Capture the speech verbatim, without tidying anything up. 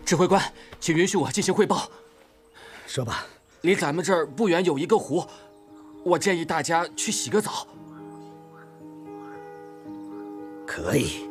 指挥官，请允许我进行汇报。 说吧。 离咱们这儿不远有一个湖，我建议大家去洗个澡。 可以。